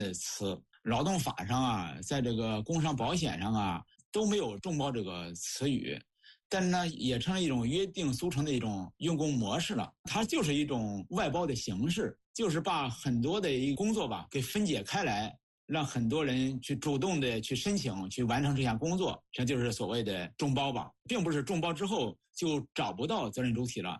词，劳动法上啊，在这个工伤保险上啊，都没有众包这个词语。但是呢，也成了一种约定俗成的一种用工模式了。它就是一种外包的形式，就是把很多的一个工作吧给分解开来，让很多人去主动的去申请去完成这项工作，这就是所谓的众包吧，并不是众包之后就找不到责任主体了。